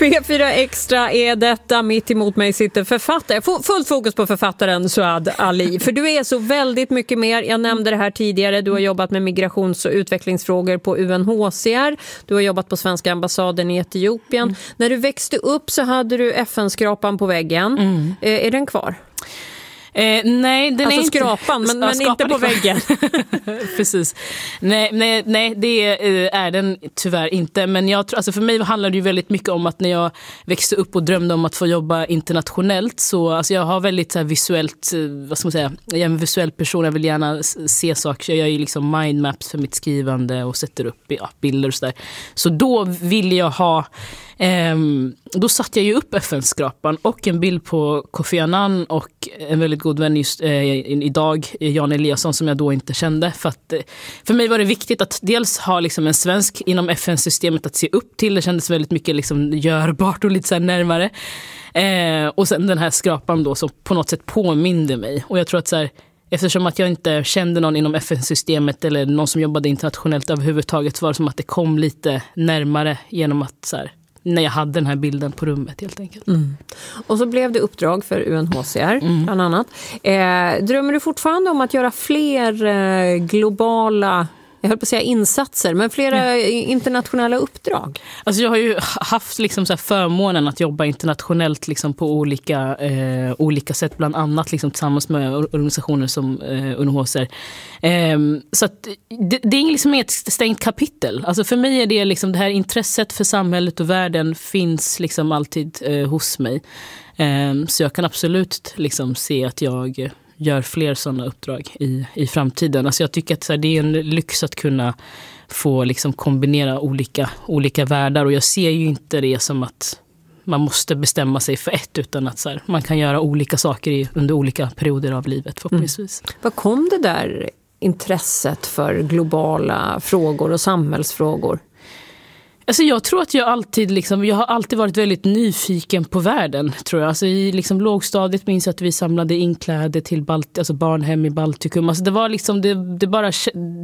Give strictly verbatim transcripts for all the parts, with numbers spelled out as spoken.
P fyra Extra är detta. Mitt emot mig sitter författare. Fullt fokus på författaren Suad Ali. För du är så väldigt mycket mer. Jag nämnde det här tidigare. Du har jobbat med migrations- och utvecklingsfrågor på U N H C R. Du har jobbat på svenska ambassaden i Etiopien. Mm. När du växte upp så hade du F N-skrapan på väggen. Mm. Eh, är den kvar? Eh, nej, den alltså är inte skrapan, men, men inte på väggen. Precis. Nej, nej, nej, det är den tyvärr inte. Men jag tror, alltså för mig handlar det ju väldigt mycket om att när jag växte upp och drömde om att få jobba internationellt, så alltså jag har väldigt så här visuellt, vad ska man säga, jag är en visuell person, jag vill gärna se saker. Jag gör ju liksom mindmaps för mitt skrivande och sätter upp ja, bilder och sådär. Så då vill jag ha Um, då satte jag ju upp F N-skrapan och en bild på Kofi Annan och en väldigt god vän just eh, idag, Jan Eliasson, som jag då inte kände. För, att, för mig var det viktigt att dels ha liksom en svensk inom F N-systemet att se upp till. Det kändes väldigt mycket liksom görbart och lite så här närmare. Eh, och sen den här skrapan då som på något sätt påminde mig. Och jag tror att så här, eftersom att jag inte kände någon inom F N-systemet eller någon som jobbade internationellt överhuvudtaget, så var det som att det kom lite närmare genom att så här, när jag hade den här bilden på rummet helt enkelt. Mm. Och så blev det uppdrag för U N H C R mm. bland annat. Eh, drömmer du fortfarande om att göra fler eh, globala, jag höll på att säga insatser, men flera ja. internationella uppdrag? Alltså jag har ju haft liksom så här förmånen att jobba internationellt liksom på olika, eh, olika sätt, bland annat liksom tillsammans med organisationer som eh, U N H C R. Eh, så att det, det är liksom ett stängt kapitel. Alltså för mig är det liksom det här intresset för samhället och världen finns liksom alltid eh, hos mig. Eh, så jag kan absolut liksom se att jag gör fler sådana uppdrag i, i framtiden. Alltså jag tycker att så här, det är en lyx att kunna få liksom kombinera olika, olika världar, och jag ser ju inte det som att man måste bestämma sig för ett, utan att så här, man kan göra olika saker i, under olika perioder av livet förhoppningsvis. Mm. Vad kom det där intresset för globala frågor och samhällsfrågor? Alltså jag tror att jag alltid liksom, jag har alltid varit väldigt nyfiken på världen, tror jag. Alltså i liksom lågstadiet minns jag att vi samlade in kläder till Balt- alltså barnhem i Baltikum. Alltså det var liksom, det, det bara,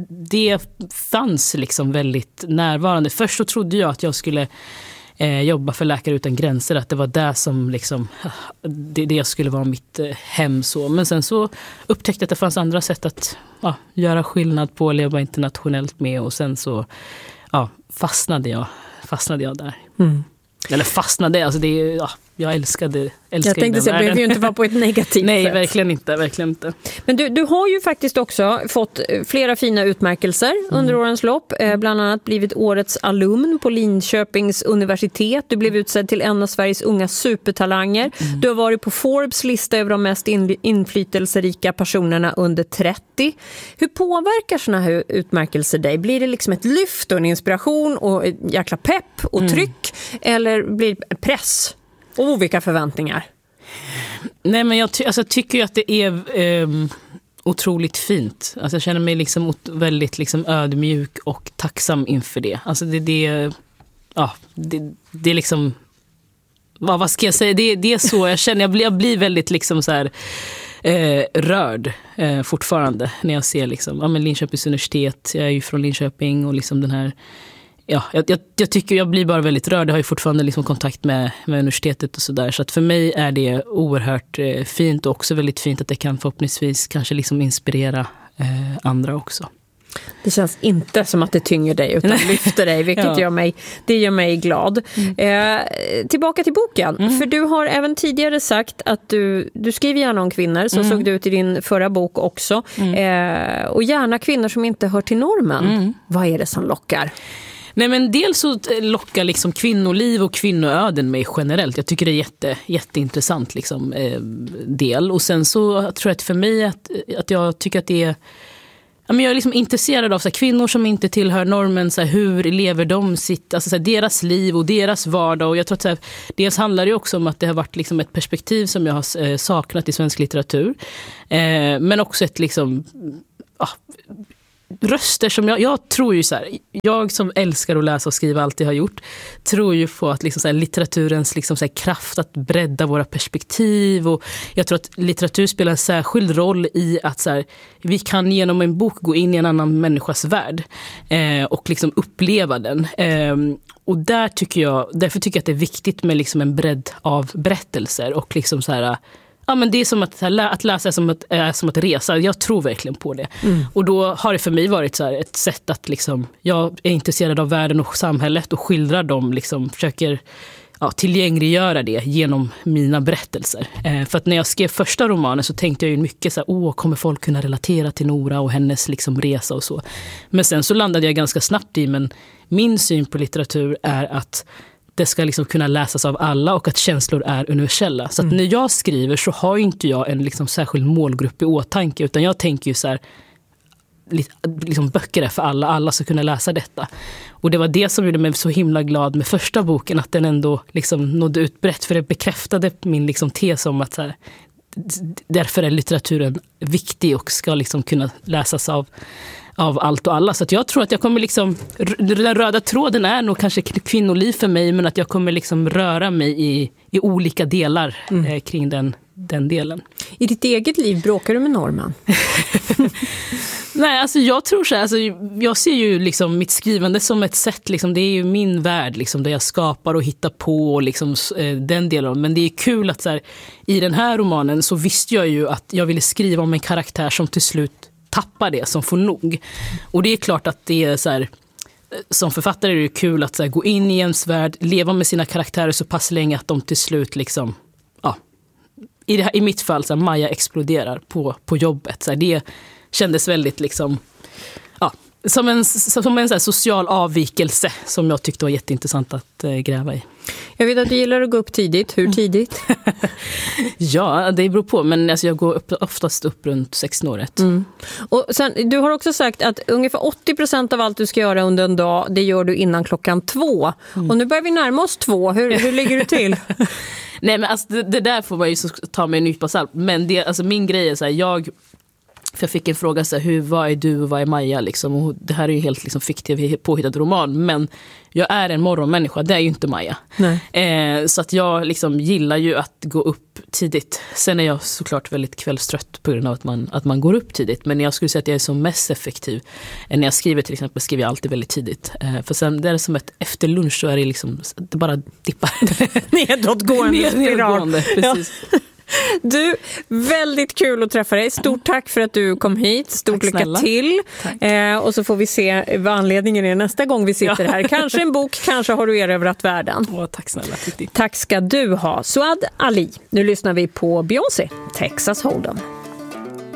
det fanns liksom väldigt närvarande. Först så trodde jag att jag skulle eh, jobba för Läkare utan gränser, att det var där som liksom, det, det skulle vara mitt eh, hem så. Men sen så upptäckte jag att det fanns andra sätt att ja, göra skillnad på, leva internationellt med, och sen så ja, fastnade jag, fastnade jag där. Mm. Eller fastnade, alltså det är, ja, jag älskade, älskade jag tänkte säga, det behöver ju inte vara på ett negativt Nej, sätt. verkligen inte, verkligen inte. Men du, du har ju faktiskt också fått flera fina utmärkelser mm. under årens lopp. Eh, bland annat blivit årets alumn på Linköpings universitet. Du blev utsedd till en av Sveriges unga supertalanger. Mm. Du har varit på Forbes lista över de mest in, inflytelserika personerna under trettio. Hur påverkar såna här utmärkelser dig? Blir det liksom ett lyft och en inspiration och ett jäkla pepp och mm. tryck? Eller blir det press? Och vilka förväntningar? Nej, men jag ty- alltså, tycker ju att det är eh, otroligt fint. Alltså, jag känner mig liksom väldigt liksom ödmjuk och tacksam inför det. Alltså det, det, ja, det, det är liksom, vad, vad ska jag säga? Det, det är så jag känner. Jag blir, jag blir väldigt liksom så här eh, rörd eh, fortfarande när jag ser liksom, ja, men Linköpings universitet. Jag är ju från Linköping och liksom den här. Ja, jag, jag, jag tycker jag blir bara väldigt rörd. Jag har ju fortfarande liksom kontakt med, med universitetet och sådär. Så att för mig är det oerhört eh, fint, och också väldigt fint att det kan förhoppningsvis kanske liksom inspirera eh, andra också. Det känns inte som att det tynger dig utan lyfter dig, vilket ja. gör mig, det gör mig glad. Mm. Eh, tillbaka till boken, mm. för du har även tidigare sagt att du, du skriver gärna om kvinnor, så mm. såg du ut i din förra bok också. Mm. Eh, och gärna kvinnor som inte hör till normen. Mm. Vad är det som lockar? Nej, men dels så lockar liksom kvinnoliv och kvinnoöden mig generellt. Jag tycker det är jätte, jätteintressant liksom, eh, del. Och sen så tror jag att för mig att, att jag tycker att det är, ja, men jag är liksom intresserad av så här, kvinnor som inte tillhör normen, så här, hur lever de sitt, alltså, så här, deras liv och deras vardag. Och jag tror att så här, dels handlar det också om att det har varit liksom, ett perspektiv som jag har eh, saknat i svensk litteratur. Eh, men också ett liksom, ah, röster som jag, jag tror ju så här, jag som älskar att läsa och skriva, alltid har gjort, tror ju på att liksom så här, litteraturens liksom så här, kraft att bredda våra perspektiv, och jag tror att litteratur spelar en särskild roll i att så här, vi kan genom en bok gå in i en annan människas värld eh, och liksom uppleva den. Eh, och där tycker jag, därför tycker jag att det är viktigt med liksom en bredd av berättelser och liksom så här. Ja, men det är som att, att läsa är som att, är som att resa. Jag tror verkligen på det. Mm. Och då har det för mig varit så här ett sätt att liksom, jag är intresserad av världen och samhället och skildrar dem, liksom, försöker ja, tillgängliggöra det genom mina berättelser. Eh, för att när jag skrev första romanen så tänkte jag ju mycket så här, åh, kommer folk kunna relatera till Nora och hennes liksom resa och så. Men sen så landade jag ganska snabbt i, men min syn på litteratur är att det ska liksom kunna läsas av alla och att känslor är universella. Så att mm. när jag skriver så har ju inte jag en liksom särskild målgrupp i åtanke, utan jag tänker ju så här, liksom böcker är för alla, alla ska kunna läsa detta. Och det var det som gjorde mig så himla glad med första boken, att den ändå liksom nådde ut brett, för det bekräftade min liksom tes om att så här, därför är litteraturen viktig och ska liksom kunna läsas av av allt och alla. Så att jag tror att jag kommer liksom, den röda tråden är nog kanske kvinnoliv för mig, men att jag kommer liksom röra mig i, i olika delar mm. eh, kring den, den delen. I ditt eget liv, bråkar du med Norman? Nej, alltså jag tror så här, alltså jag ser ju liksom mitt skrivande som ett sätt, liksom, det är ju min värld liksom, där jag skapar och hittar på och liksom, eh, den delen. Men det är kul att så här, i den här romanen så visste jag ju att jag ville skriva om en karaktär som till slut tappar det, som får nog. Och det är klart att det är så här, som författare är det kul att så här, gå in i ens värld, leva med sina karaktärer så pass länge att de till slut liksom, ja, i, det här, i mitt fall så här, Maja exploderar på, på jobbet. Så här, det kändes väldigt liksom, ja, som en, som en så här, social avvikelse som jag tyckte var jätteintressant att äh, gräva i. Jag vet att du gillar att gå upp tidigt. Hur tidigt? Ja, det beror på. Men alltså, jag går upp, oftast upp runt sexton-året. Mm. Och sen, du har också sagt att ungefär åttio procent av allt du ska göra under en dag, det gör du innan klockan två. Mm. Och nu börjar vi närma oss två. Hur, hur ligger du till? Nej, men alltså, det, det där får man ju ta med en nypa salt. Men det, alltså, min grej är så här, jag... För jag fick en fråga så här, hur, vad är du och vad är Maja liksom? Och det här är ju helt liksom fiktiv påhittad roman, men jag är en morgonmänniska, det är ju inte Maja. Eh, så att jag liksom gillar ju att gå upp tidigt. Sen är jag såklart väldigt kvällstrött på grund av att man, att man går upp tidigt, men jag skulle säga att jag är som mest effektiv. När jag skriver till exempel skriver jag alltid väldigt tidigt. Eh, för sen det är det som ett efter lunch så är det liksom, det bara dippar. Nedåtgående spiral. Precis. Ja. Du, väldigt kul att träffa dig. Stort tack för att du kom hit. Stort lycka till. Eh, och så får vi se vad anledningen är nästa gång vi sitter ja. här. Kanske en bok, kanske har du erövrat världen. Åh, tack snälla. Tack ska du ha. Suad Ali. Nu lyssnar vi på Beyoncé, Texas Hold'em.